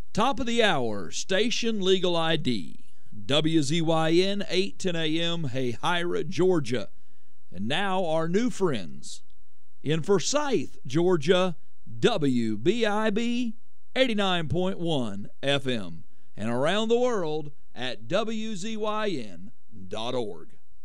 Top of the hour, station legal ID. WZYN 810 AM, Hahira, Georgia. And now our new friends. In Forsyth, Georgia, WBIB 89.1 FM. And around the world at WZYN.org.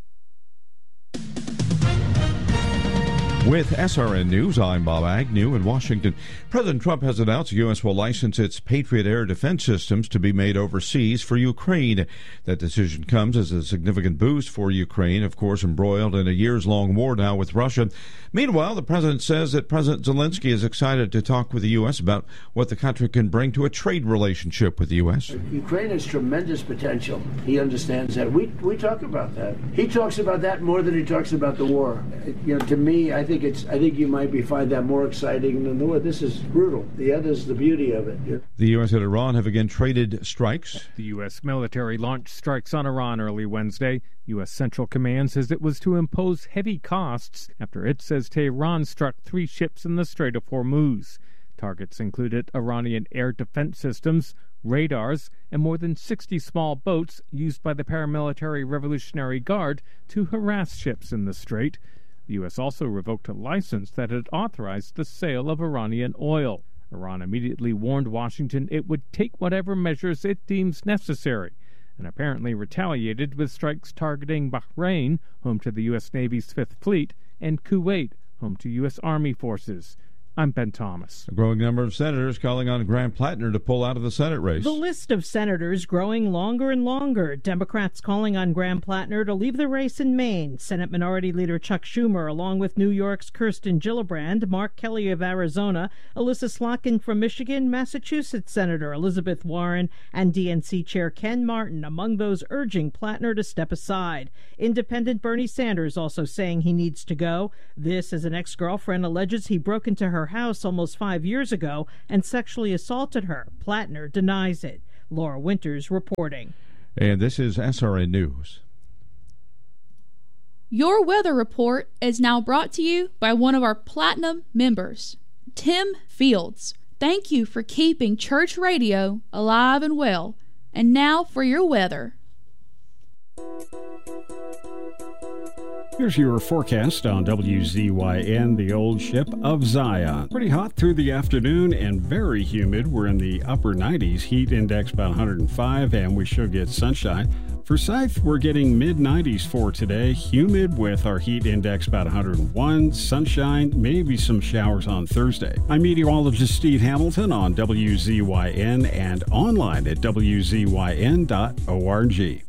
With SRN News, I'm Bob Agnew in Washington. President Trump has announced the U.S. will license its Patriot air defense systems to be made overseas for Ukraine. That decision comes as a significant boost for Ukraine, of course, embroiled in a years-long war now with Russia. Meanwhile, the president says that President Zelensky is excited to talk with the U.S. about what the country can bring to a trade relationship with the U.S. Ukraine has tremendous potential. He understands that. We talk about that. He talks about that more than he talks about the war. To me, I think you might find that more exciting than the war. This is brutal. The other's the beauty of it. Yeah. The U.S. and Iran have again traded strikes. The U.S. military launched strikes on Iran early Wednesday. U.S. Central Command says it was to impose heavy costs after it says Tehran struck 3 ships in the Strait of Hormuz. Targets included Iranian air defense systems, radars, and more than 60 small boats used by the paramilitary Revolutionary Guard to harass ships in the strait. The U.S. also revoked a license that had authorized the sale of Iranian oil. Iran immediately warned Washington it would take whatever measures it deems necessary, and apparently retaliated with strikes targeting Bahrain, home to the U.S. Navy's Fifth Fleet, and Kuwait, home to U.S. Army forces. I'm Ben Thomas. A growing number of senators calling on Graham Plattner to pull out of the Senate race. The list of senators growing longer and longer. Democrats calling on Graham Plattner to leave the race in Maine. Senate Minority Leader Chuck Schumer, along with New York's Kirsten Gillibrand, Mark Kelly of Arizona, Alyssa Slotkin from Michigan, Massachusetts Senator Elizabeth Warren, and DNC Chair Ken Martin, among those urging Plattner to step aside. Independent Bernie Sanders also saying he needs to go. This as an ex-girlfriend alleges he broke into her house almost 5 years ago and sexually assaulted her. Plattner denies it. Laura Winters reporting. And this is SRN News. Your weather report is now brought to you by one of our Platinum members, Tim Fields. Thank you for keeping church radio alive and well. And now for your weather. Here's your forecast on WZYN, the old ship of Zion. Pretty hot through the afternoon and very humid. We're in the upper 90s, heat index about 105, and we should get sunshine. Forsyth, we're getting mid-90s for today, humid with our heat index about 101, sunshine, maybe some showers on Thursday. I'm meteorologist Steve Hamilton on WZYN and online at WZYN.org.